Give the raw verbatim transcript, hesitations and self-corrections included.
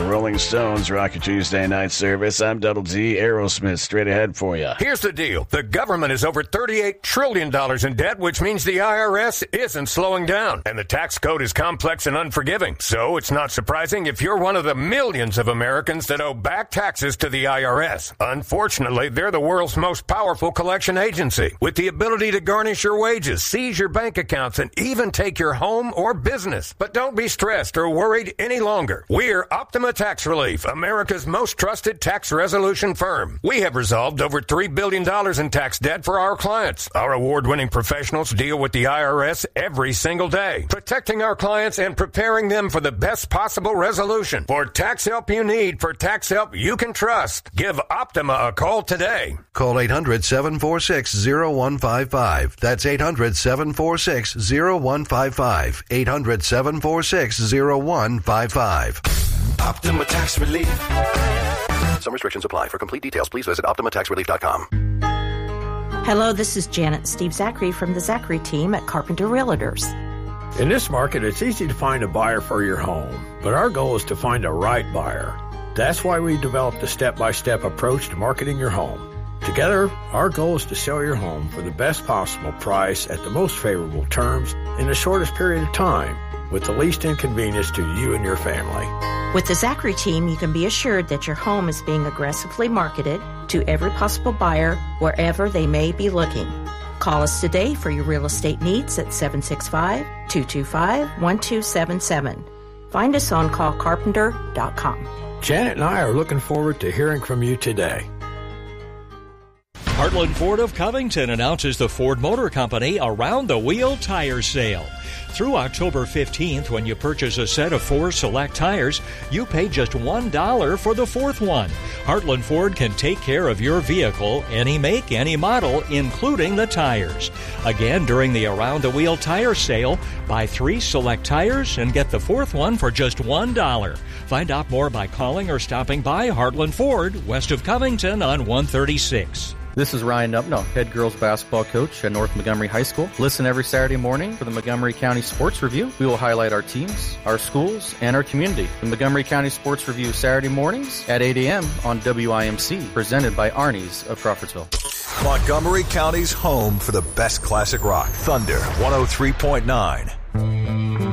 Rolling Stones rock your Tuesday night service. I'm Double D, Aerosmith, straight ahead for you. Here's the deal. The government is over thirty-eight trillion dollars in debt, which means the I R S isn't slowing down. And the tax code is complex and unforgiving. So it's not surprising if you're one of the millions of Americans that owe back taxes to the I R S. Unfortunately, they're the world's most powerful collection agency, with the ability to garnish your wages, seize your bank accounts, and even take your home or business. But don't be stressed or worried any longer. We're Optima Tax Relief, America's most trusted tax resolution firm. We have resolved over three billion dollars in tax debt for our clients. Our award-winning professionals deal with the I R S every single day, protecting our clients and preparing them for the best possible resolution. For tax help you need, for tax help you can trust, give Optima a call today. Call eight hundred, seven four six, zero one five five. That's eight hundred, seven four six, zero one five five. eight hundred, seven four six, zero one five five. Optima Tax Relief. Some restrictions apply. For complete details, please visit optima tax relief dot com. Hello, this is Janet and Steve Zachary from the Zachary team at Carpenter Realtors. In this market, it's easy to find a buyer for your home, but our goal is to find a right buyer. That's why we developed a step-by-step approach to marketing your home. Together, our goal is to sell your home for the best possible price at the most favorable terms in the shortest period of time, with the least inconvenience to you and your family. With the Zachary team, you can be assured that your home is being aggressively marketed to every possible buyer wherever they may be looking. Call us today for your real estate needs at seven six five, two two five, one two seven seven. Find us on call carpenter dot com. Janet and I are looking forward to hearing from you today. Heartland Ford of Covington announces the Ford Motor Company Around the Wheel Tire Sale. Through October fifteenth, when you purchase a set of four select tires, you pay just one dollar for the fourth one. Heartland Ford can take care of your vehicle, any make, any model, including the tires. Again, during the Around the Wheel Tire Sale, buy three select tires and get the fourth one for just one dollar. Find out more by calling or stopping by Heartland Ford, west of Covington on one thirty-six. This is Ryan Nupno, head girls basketball coach at North Montgomery High School. Listen every Saturday morning for the Montgomery County Sports Review. We will highlight our teams, our schools, and our community. The Montgomery County Sports Review Saturday mornings at eight a.m. on W I M C, presented by Arnie's of Crawfordsville. Montgomery County's home for the best classic rock. Thunder one oh three point nine.